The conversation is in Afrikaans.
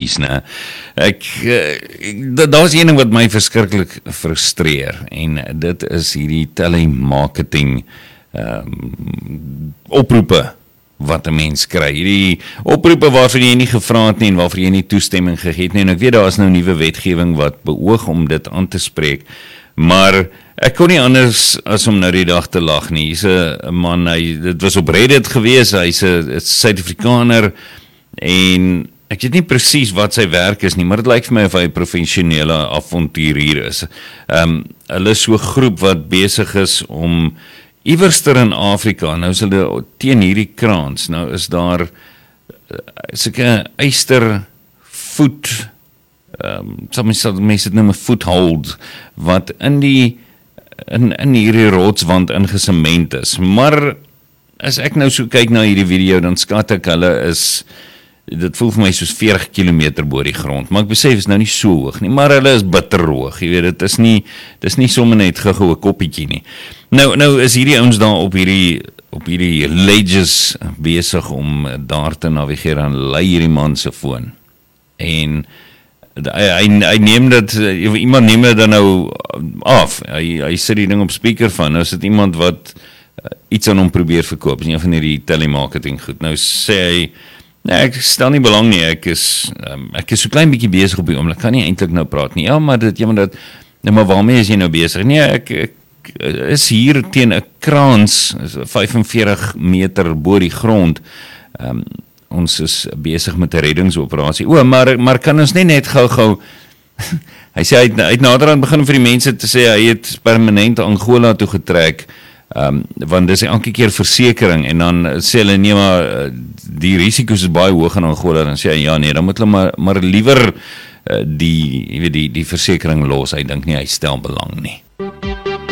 studies, né? Daar's een ding wat my verskriklik frustreer, en dit is hierdie telemarketing oproepe wat 'n mens kry. Hierdie oproepe waarvan jy nie gevra het nie en waarvan jy nie toestemming gegee het nie. En ek weet daar is nou nuwe wetgewing wat beoog om dit aan te spreek, maar ek kon nie anders as om nou die dag te lag nie. Hier's 'n man, dit was op Reddit gewees, hy's 'n Suid-Afrikaner, en ek weet nie presies wat sy werk is nie, maar dit lyk vir my of hy 'n professionele avonturier is. Hulle is so 'n groep wat besig is om iewerster in Afrika, nou is hulle teen hierdie kraans, nou is daar sulke eystervoet, mense dit noem 'n foothold, wat in hierdie rotswand ingesement is. Maar as ek nou so kyk na hierdie video, dan skat ek dit voel vir my soos 40 km bo die grond, maar ek besef is nou nie so hoog nie, maar hulle is bitter hoog, jy weet, dit is nie sommer net gou 'n koppietjie nie. Nou is hierdie ouens daar op hierdie ledges besig om daar te navigeer, en lei hierdie man se foon, en hy neem dit, iemand neem dit dan nou af, hy sit die ding op speaker van, nou is dit iemand wat iets aan hom probeer verkoop, is nie van hierdie telemarketing goed, nou sê hy, nee, ek stel nie belang nie, ek is so klein bietjie besig op die oomblik, kan nie eintlik nou praat nie, maar waarmee is jy nou besig? Nee, ek is hier teen 'n kraans, 45 meter bo die grond, ons is besig met 'n reddingsoperasie, maar kan ons net gou hy sê, hy het naderhand begin vir die mense te sê, hy het permanent Angola toe getrek, want dis elke keer versekering, en dan sê hulle, nee, maar die risiko's is baie hoog in Angola, dan sê hy, ja nee, dan moet hulle maar liewer die versekering los, hy dink nie, hy stel belang nie.